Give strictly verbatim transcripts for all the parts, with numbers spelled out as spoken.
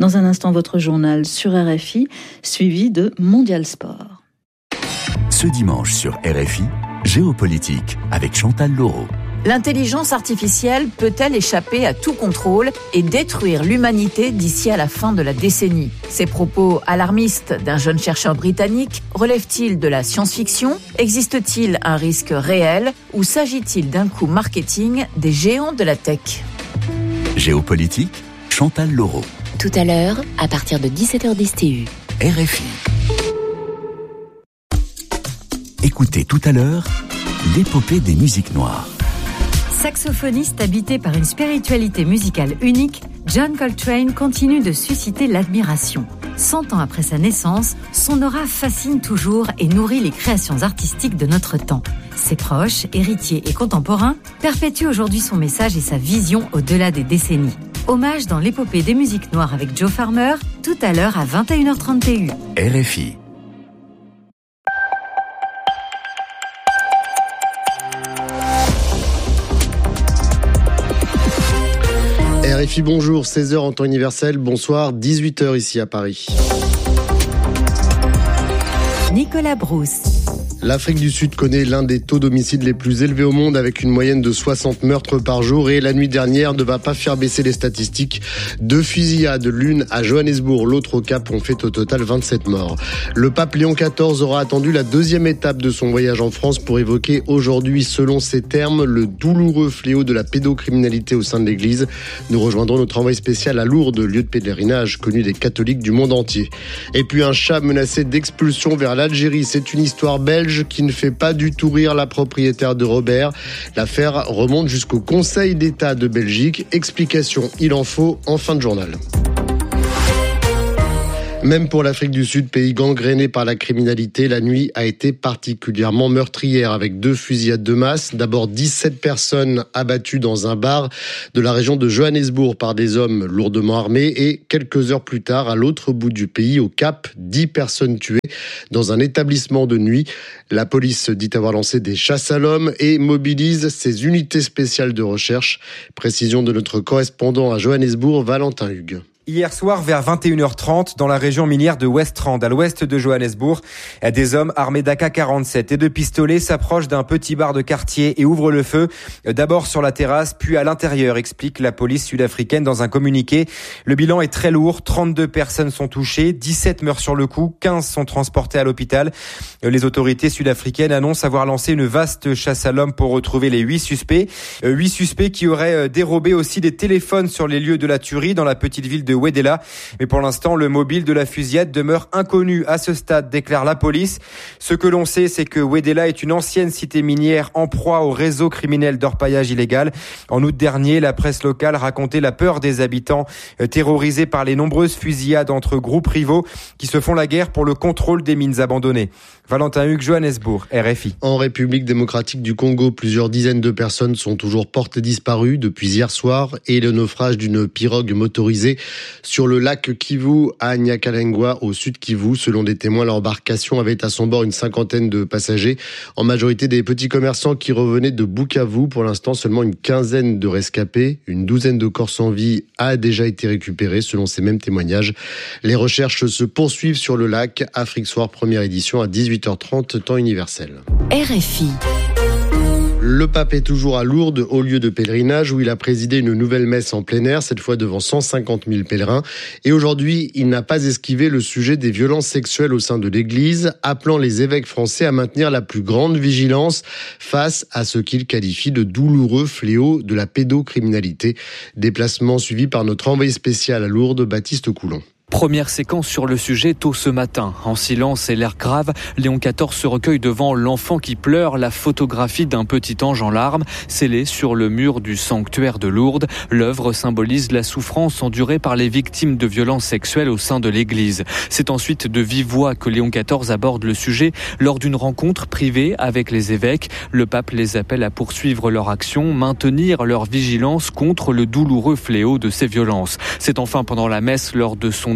Dans un instant, votre journal sur R F I, suivi de Mondial Sport. Ce dimanche sur R F I, Géopolitique avec Chantal Laureau. L'intelligence artificielle peut-elle échapper à tout contrôle et détruire l'humanité d'ici à la fin de la décennie ? Ces propos alarmistes d'un jeune chercheur britannique relèvent-ils de la science-fiction ? Existe-t-il un risque réel ou s'agit-il d'un coup marketing des géants de la tech ? Géopolitique, Chantal Laureau. Tout à l'heure, à partir de dix-sept heures dix T U. R F I. Écoutez tout à l'heure l'épopée des musiques noires. Saxophoniste habité par une spiritualité musicale unique, John Coltrane continue de susciter l'admiration. Cent ans après sa naissance, son aura fascine toujours et nourrit les créations artistiques de notre temps. Ses proches, héritiers et contemporains perpétuent aujourd'hui son message et sa vision au-delà des décennies. Hommage dans l'épopée des musiques noires avec Joe Farmer, tout à l'heure à vingt et une heures trente T U. R F I. R F I, bonjour, seize heures en temps universel, bonsoir, dix-huit heures ici à Paris. Nicolas Brousse. L'Afrique du Sud connaît l'un des taux d'homicide les plus élevés au monde avec une moyenne de soixante meurtres par jour et la nuit dernière ne va pas faire baisser les statistiques. Deux fusillades, l'une à Johannesburg, l'autre au Cap, ont fait au total vingt-sept morts. Le pape Léon quatorze aura attendu la deuxième étape de son voyage en France pour évoquer aujourd'hui, selon ses termes, le douloureux fléau de la pédocriminalité au sein de l'Église. Nous rejoindrons notre envoyé spécial à Lourdes, lieu de pèlerinage connu des catholiques du monde entier. Et puis un chat menacé d'expulsion vers l'Algérie, c'est une histoire belge qui ne fait pas du tout rire la propriétaire de Robert. L'affaire remonte jusqu'au Conseil d'État de Belgique. Explication, il en faut en fin de journal. Même pour l'Afrique du Sud, pays gangréné par la criminalité, la nuit a été particulièrement meurtrière avec deux fusillades de masse. D'abord dix-sept personnes abattues dans un bar de la région de Johannesburg par des hommes lourdement armés et quelques heures plus tard, à l'autre bout du pays, au Cap, dix personnes tuées dans un établissement de nuit. La police dit avoir lancé des chasses à l'homme et mobilise ses unités spéciales de recherche. Précision de notre correspondant à Johannesburg, Valentin Hugues. Hier soir, vers vingt et une heures trente, dans la région minière de Weststrand, à l'ouest de Johannesburg, des hommes armés d'A K quarante-sept et de pistolets s'approchent d'un petit bar de quartier et ouvrent le feu, d'abord sur la terrasse, puis à l'intérieur, explique la police sud-africaine dans un communiqué. Le bilan est très lourd, trente-deux personnes sont touchées, dix-sept meurent sur le coup, quinze sont transportés à l'hôpital. Les autorités sud-africaines annoncent avoir lancé une vaste chasse à l'homme pour retrouver les huit suspects. Huit suspects qui auraient dérobé aussi des téléphones sur les lieux de la tuerie dans la petite ville de Wedela. Mais pour l'instant, le mobile de la fusillade demeure inconnu à ce stade, déclare la police. Ce que l'on sait, c'est que Wedela est une ancienne cité minière en proie au réseau criminel d'orpaillage illégal. En août dernier, la presse locale racontait la peur des habitants terrorisés par les nombreuses fusillades entre groupes rivaux qui se font la guerre pour le contrôle des mines abandonnées. Valentin Hugues, Johannesburg, R F I. En République démocratique du Congo, plusieurs dizaines de personnes sont toujours portées disparues depuis hier soir et le naufrage d'une pirogue motorisée sur le lac Kivu à Nyakalengwa au sud Kivu. Selon des témoins, l'embarcation avait à son bord une cinquantaine de passagers, en majorité des petits commerçants qui revenaient de Bukavu. Pour l'instant, seulement une quinzaine de rescapés. Une douzaine de corps sans vie a déjà été récupérée, selon ces mêmes témoignages. Les recherches se poursuivent sur le lac. Afrique Soir, première édition à dix-huit heures trente, temps universel. R F I. Le pape est toujours à Lourdes, au lieu de pèlerinage, où il a présidé une nouvelle messe en plein air, cette fois devant cent cinquante mille pèlerins. Et aujourd'hui, il n'a pas esquivé le sujet des violences sexuelles au sein de l'Église, appelant les évêques français à maintenir la plus grande vigilance face à ce qu'il qualifie de douloureux fléau de la pédocriminalité. Déplacement suivi par notre envoyé spécial à Lourdes, Baptiste Coulon. Première séquence sur le sujet tôt ce matin. En silence et l'air grave, Léon quatorze se recueille devant l'enfant qui pleure, la photographie d'un petit ange en larmes, scellée sur le mur du sanctuaire de Lourdes. L'œuvre symbolise la souffrance endurée par les victimes de violences sexuelles au sein de l'Église. C'est ensuite de vive voix que Léon quatorze aborde le sujet lors d'une rencontre privée avec les évêques. Le pape les appelle à poursuivre leur action, maintenir leur vigilance contre le douloureux fléau de ces violences. C'est enfin pendant la messe lors de son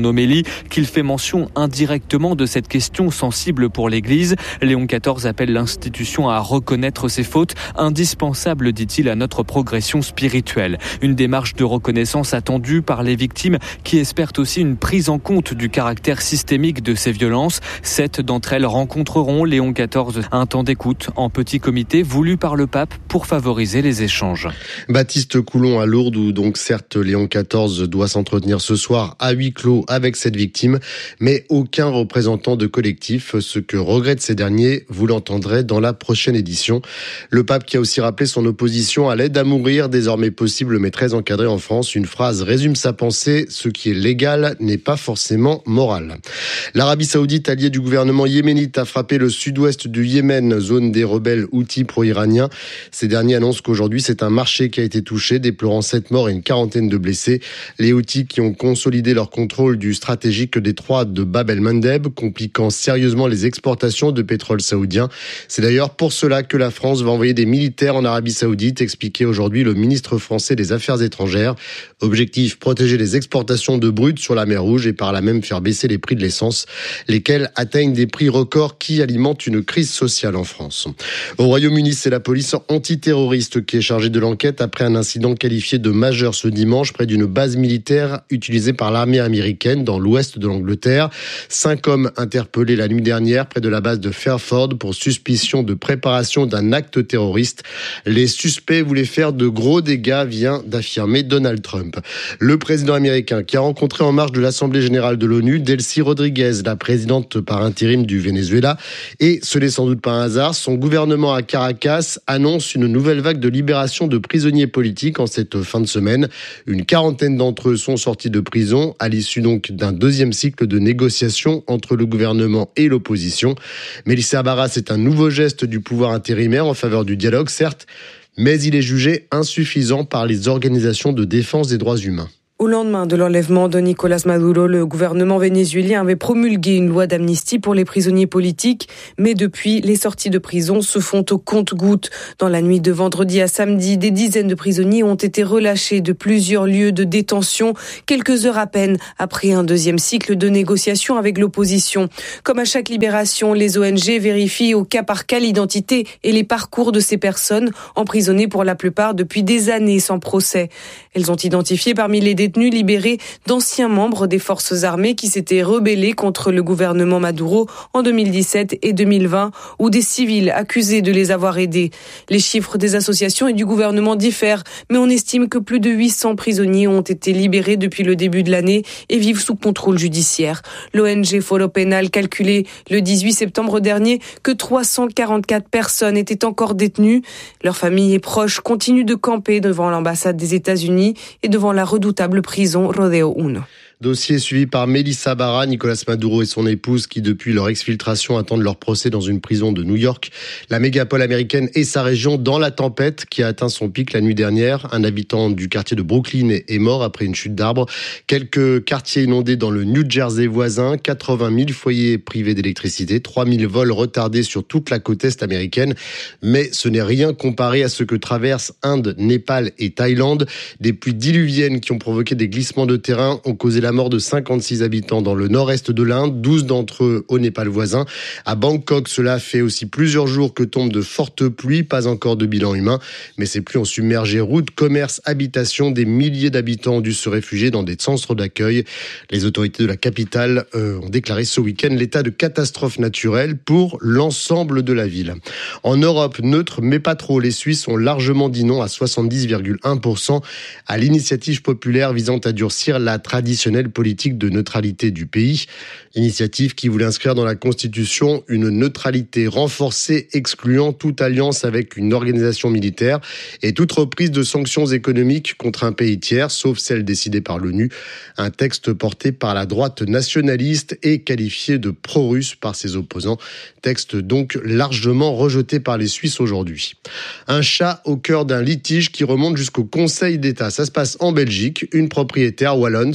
homélie qu'il fait mention indirectement de cette question sensible pour l'Église. Léon quatorze appelle l'institution à reconnaître ses fautes, indispensables, dit-il, à notre progression spirituelle. Une démarche de reconnaissance attendue par les victimes qui espèrent aussi une prise en compte du caractère systémique de ces violences. Sept d'entre elles rencontreront Léon quatorze à un temps d'écoute en petit comité voulu par le pape pour favoriser les échanges. Baptiste Coulon à Lourdes, où donc certes Léon quatorze doit s'entretenir ce soir à huis clos avec cette victime, mais aucun représentant de collectif, ce que regrettent ces derniers, vous l'entendrez dans la prochaine édition. Le pape qui a aussi rappelé son opposition à l'aide à mourir, désormais possible mais très encadrée en France. Une phrase résume sa pensée: ce qui est légal n'est pas forcément moral. L'Arabie Saoudite, alliée du gouvernement yéménite, a frappé le sud-ouest du Yémen, zone des rebelles houthis pro-iraniens. Ces derniers annoncent qu'aujourd'hui c'est un marché qui a été touché, déplorant sept morts et une quarantaine de blessés. Les houthis qui ont consolidé leur contrôle du stratégique détroit de Bab el-Mandeb, compliquant sérieusement les exportations de pétrole saoudien. C'est d'ailleurs pour cela que la France va envoyer des militaires en Arabie Saoudite, expliquait aujourd'hui le ministre français des Affaires étrangères. Objectif: protéger les exportations de brut sur la mer Rouge et par là même faire baisser les prix de l'essence, lesquels atteignent des prix records qui alimentent une crise sociale en France. Au Royaume-Uni, c'est la police antiterroriste qui est chargée de l'enquête après un incident qualifié de majeur ce dimanche près d'une base militaire utilisée par l'armée américaine dans l'ouest de l'Angleterre. Cinq hommes interpellés la nuit dernière près de la base de Fairford pour suspicion de préparation d'un acte terroriste. Les suspects voulaient faire de gros dégâts, vient d'affirmer Donald Trump. Le président américain qui a rencontré en marge de l'Assemblée générale de l'ONU Delcy Rodriguez, la présidente par intérim du Venezuela, et ce n'est sans doute pas un hasard, son gouvernement à Caracas annonce une nouvelle vague de libération de prisonniers politiques en cette fin de semaine. Une quarantaine d'entre eux sont sortis de prison à l'issue donc d'un deuxième cycle de négociations entre le gouvernement et l'opposition. Melissa Barras est un nouveau geste du pouvoir intérimaire en faveur du dialogue, certes, mais il est jugé insuffisant par les organisations de défense des droits humains. Au lendemain de l'enlèvement de Nicolás Maduro, le gouvernement vénézuélien avait promulgué une loi d'amnistie pour les prisonniers politiques, mais depuis, les sorties de prison se font au compte-gouttes. Dans la nuit de vendredi à samedi, des dizaines de prisonniers ont été relâchés de plusieurs lieux de détention, quelques heures à peine après un deuxième cycle de négociations avec l'opposition. Comme à chaque libération, les O N G vérifient au cas par cas l'identité et les parcours de ces personnes, emprisonnées pour la plupart depuis des années sans procès. Elles ont identifié parmi les détenus libérés d'anciens membres des forces armées qui s'étaient rebellés contre le gouvernement Maduro en deux mille dix-sept et deux mille vingt, ou des civils accusés de les avoir aidés. Les chiffres des associations et du gouvernement diffèrent, mais on estime que plus de huit cents prisonniers ont été libérés depuis le début de l'année et vivent sous contrôle judiciaire. L'O N G Foro Penal calculait le dix-huit septembre dernier que trois cent quarante-quatre personnes étaient encore détenues. Leurs familles et proches continuent de camper devant l'ambassade des États-Unis et devant la redoutable prison Rodeo un. Dossier suivi par Melissa Barra, Nicolás Maduro et son épouse qui, depuis leur exfiltration, attendent leur procès dans une prison de New York. La mégapole américaine et sa région dans la tempête qui a atteint son pic la nuit dernière. Un habitant du quartier de Brooklyn est mort après une chute d'arbre. Quelques quartiers inondés dans le New Jersey voisin. quatre-vingt mille foyers privés d'électricité. trois mille vols retardés sur toute la côte est américaine. Mais ce n'est rien comparé à ce que traversent Inde, Népal et Thaïlande. Des pluies diluviennes qui ont provoqué des glissements de terrain ont causé la mort de cinquante-six habitants dans le nord-est de l'Inde, douze d'entre eux au Népal voisin. À Bangkok, cela fait aussi plusieurs jours que tombent de fortes pluies, pas encore de bilan humain, mais ces pluies ont submergé routes, commerces, habitations. Des milliers d'habitants ont dû se réfugier dans des centres d'accueil. Les autorités de la capitale euh, ont déclaré ce week-end l'état de catastrophe naturelle pour l'ensemble de la ville. En Europe, neutre mais pas trop, les Suisses ont largement dit non à soixante-dix virgule un pour cent à l'initiative populaire visant à durcir la traditionnelle politique de neutralité du pays. Initiative qui voulait inscrire dans la Constitution une neutralité renforcée excluant toute alliance avec une organisation militaire et toute reprise de sanctions économiques contre un pays tiers, sauf celles décidées par l'ONU. Un texte porté par la droite nationaliste et qualifié de pro-russe par ses opposants. Texte donc largement rejeté par les Suisses aujourd'hui. Un chat au cœur d'un litige qui remonte jusqu'au Conseil d'État. Ça se passe en Belgique. Une propriétaire wallonne se bat pour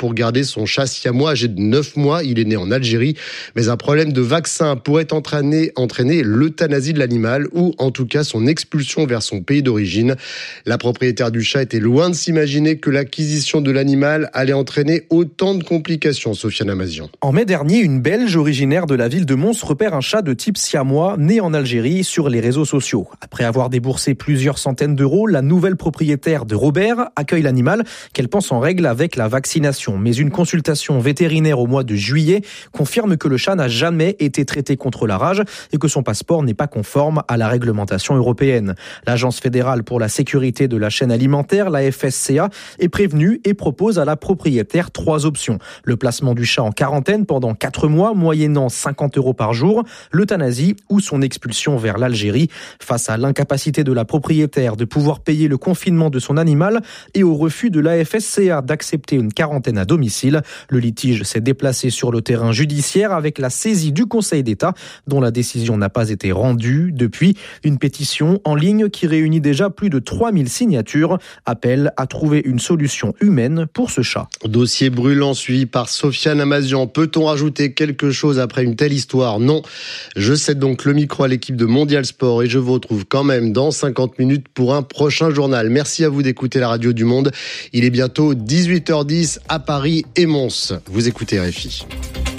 pour garder son chat siamois âgé de neuf mois. Il est né en Algérie, mais un problème de vaccin pourrait entraîner, entraîner l'euthanasie de l'animal ou en tout cas son expulsion vers son pays d'origine. La propriétaire du chat était loin de s'imaginer que l'acquisition de l'animal allait entraîner autant de complications, Sofiane Amazian. En mai dernier, une Belge originaire de la ville de Mons repère un chat de type siamois né en Algérie sur les réseaux sociaux. Après avoir déboursé plusieurs centaines d'euros, la nouvelle propriétaire de Robert accueille l'animal qu'elle pense en règle avec la vaccination. Mais une consultation vétérinaire au mois de juillet confirme que le chat n'a jamais été traité contre la rage et que son passeport n'est pas conforme à la réglementation européenne. L'Agence fédérale pour la sécurité de la chaîne alimentaire, la F S C A, est prévenue et propose à la propriétaire trois options. Le placement du chat en quarantaine pendant quatre mois, moyennant cinquante euros par jour, l'euthanasie ou son expulsion vers l'Algérie. Face à l'incapacité de la propriétaire de pouvoir payer le confinement de son animal et au refus de l'A F S C A d'accepter une quarantaine à domicile, le litige s'est déplacé sur le terrain judiciaire avec la saisie du Conseil d'État dont la décision n'a pas été rendue. Depuis, une pétition en ligne qui réunit déjà plus de trois mille signatures appelle à trouver une solution humaine pour ce chat. Dossier brûlant suivi par Sofiane Amazian. Peut-on rajouter quelque chose après une telle histoire ? Non. Je cède donc le micro à l'équipe de Mondial Sport et je vous retrouve quand même dans cinquante minutes pour un prochain journal. Merci à vous d'écouter la radio du Monde. Il est bientôt dix-huit heures dix à Paris et Mons. Vous écoutez R F I.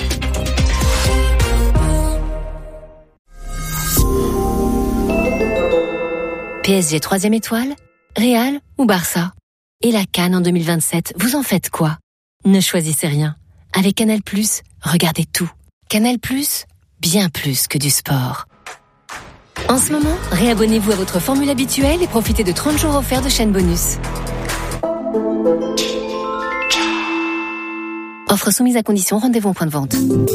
P S G troisième étoile, Real ou Barça ? Et la CAN en deux mille vingt-sept, vous en faites quoi ? Ne choisissez rien. Avec Canal+, regardez tout. Canal+, bien plus que du sport. En ce moment, réabonnez-vous à votre formule habituelle et profitez de trente jours offerts de chaîne bonus. Offre soumise à condition, rendez-vous en point de vente.